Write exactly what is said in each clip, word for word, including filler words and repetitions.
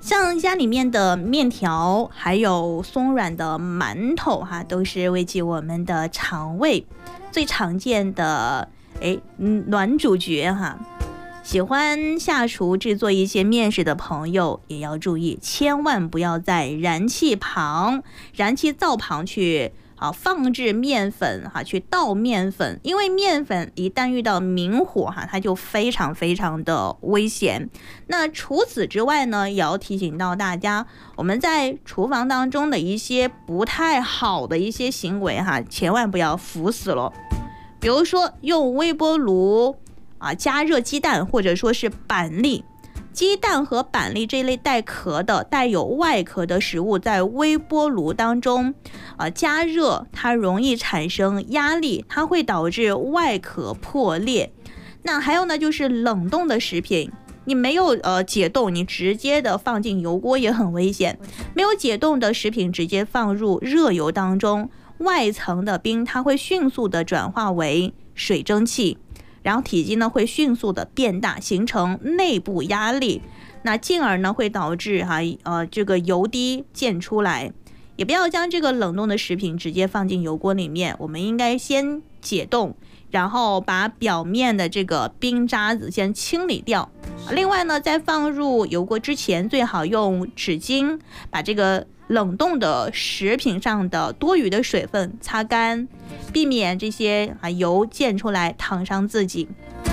像家里面的面条，还有松软的馒头哈，都是慰藉我们的肠胃最常见的哎暖主角哈。喜欢下厨制作一些面食的朋友也要注意，千万不要在燃气旁、燃气灶旁去啊放置面粉哈，去倒面粉，因为面粉一旦遇到明火哈，它就非常非常的危险。那除此之外呢，也要提醒到大家，我们在厨房当中的一些不太好的一些行为哈，千万不要服死了。比如说用微波炉啊，加热鸡蛋或者说是板栗，鸡蛋和板栗这类带壳的、带有外壳的食物，在微波炉当中啊加热，它容易产生压力，它会导致外壳破裂。那还有呢，就是冷冻的食品，你没有呃解冻，你直接的放进油锅也很危险。没有解冻的食品直接放入热油当中，外层的冰它会迅速的转化为水蒸气。然后体积呢会迅速的变大，形成内部压力，那进而呢会导致哈呃这个油滴溅出来。也不要将这个冷冻的食品直接放进油锅里面，我们应该先解冻，然后把表面的这个冰渣子先清理掉。另外呢，在放入油锅之前，最好用纸巾把这个冷冻的食品上的多余的水分擦干，避免这些啊油溅出来烫伤自己。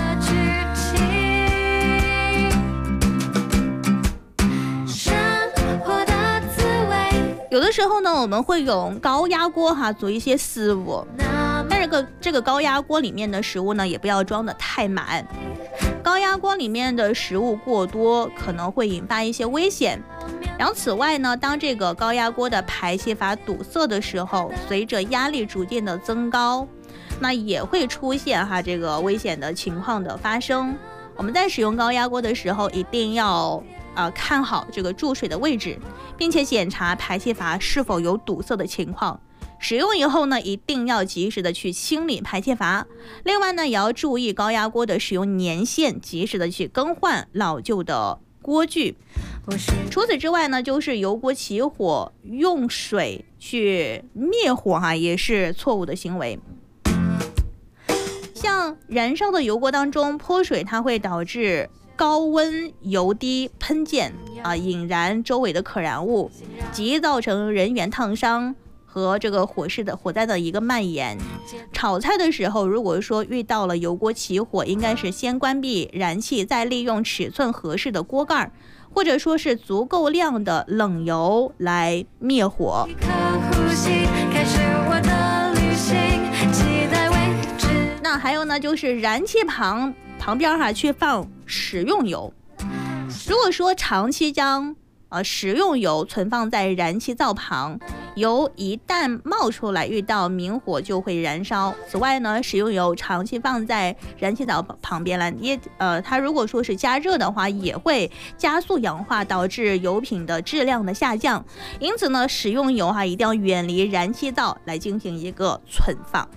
有的时候呢，我们会用高压锅哈做一些食物，但是个这个高压锅里面的食物呢，也不要装得太满。高压锅里面的食物过多，可能会引发一些危险。然后此外呢，当这个高压锅的排气阀堵塞的时候，随着压力逐渐的增高，那也会出现哈这个危险的情况的发生。我们在使用高压锅的时候，一定要呃看好这个注水的位置，并且检查排气阀是否有堵塞的情况。使用以后呢，一定要及时的去清理排气阀。另外呢，也要注意高压锅的使用年限，及时的去更换老旧的锅具。除此之外呢，就是油锅起火用水去灭火哈，也是错误的行为。像燃烧的油锅当中泼水，它会导致高温油滴喷溅啊，引燃周围的可燃物，即造成人员烫伤和这个火势的火灾的一个蔓延。炒菜的时候，如果说遇到了油锅起火，应该是先关闭燃气，再利用尺寸合适的锅盖，或者说是足够量的冷油来灭火。那还有呢，就是燃气旁旁边哈去放食用油。如果说长期将呃，食用油存放在燃气灶旁，油一旦冒出来，遇到明火就会燃烧。此外呢，食用油长期放在燃气灶旁边了，也呃，它如果说是加热的话，也会加速氧化，导致油品的质量的下降。因此呢，食用油哈一定要远离燃气灶来进行一个存放。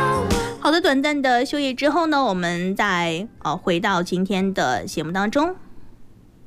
好的，短暂的休息之后呢，我们再呃回到今天的节目当中。